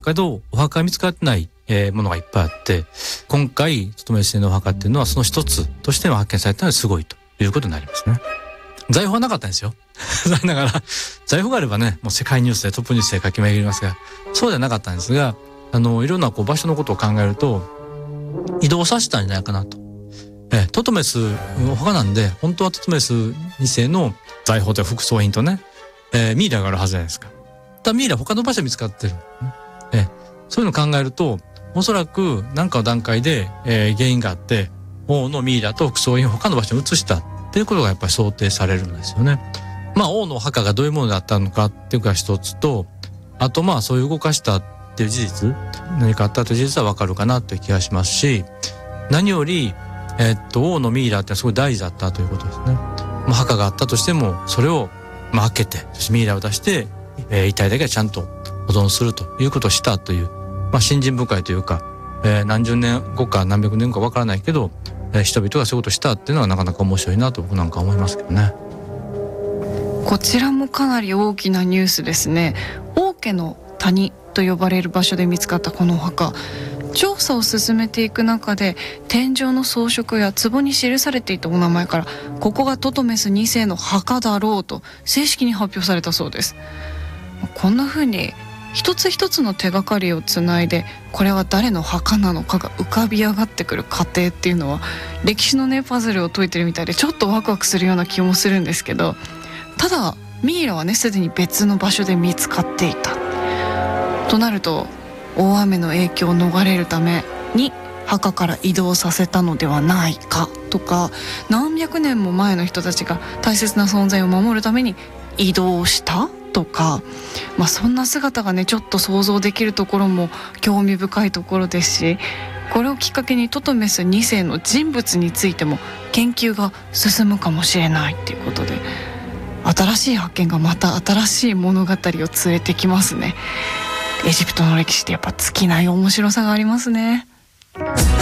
けどお墓が見つかってない、ものがいっぱいあって、今回トトメス2世のお墓っていうのはその一つとして発見されたのですごいということになりますね。財宝はなかったんですよ。残念ながら財宝があればね、もう世界ニュースでトップニュースで書き巡りますが、そうではなかったんですが、いろんな場所のことを考えると移動させたんじゃないかなと。トトメスお墓なんで、本当はトトメス2世の財宝という副葬品とね、ミイラがあるはずじゃないですか。ただミイラ他の場所見つかってる、そういうのを考えると、おそらく何かの段階で、原因があって王のミイラと副葬品を他の場所に移したっていうことがやっぱり想定されるんですよね。王のお墓がどういうものだったのかっていうか一つと、あとそういう動かしたっていう事実、何かあったという事実はわかるかなという気がしますし、何より王のミイラってすごい大事だったということですね。墓があったとしてもそれを開けて、そしてミイラを出して、遺体だけはちゃんと保存するということをしたという、信心深いというか、何十年後か何百年後かわからないけど、人々がそういうことをしたっていうのはなかなか面白いなと僕なんか思いますけどね。 こちらもかなり大きなニュースですね。王家の谷と呼ばれる場所で見つかったこのお墓、調査を進めていく中で天井の装飾や壺に記されていたお名前から、ここがトトメス2世の墓だろうと正式に発表されたそうです。こんな風に一つ一つの手がかりをつないで、これは誰の墓なのかが浮かび上がってくる過程っていうのは、歴史のねパズルを解いてるみたいでちょっとワクワクするような気もするんですけど、ただミイラはねすでに別の場所で見つかっていたとなると、大雨の影響を逃れるために墓から移動させたのではないかとか、何百年も前の人たちが大切な存在を守るために移動したとか、そんな姿がねちょっと想像できるところも興味深いところですし、これをきっかけにトトメス2世の人物についても研究が進むかもしれないっていうことで、新しい発見がまた新しい物語を連れてきますね。エジプトの歴史ってやっぱ尽きない面白さがありますね。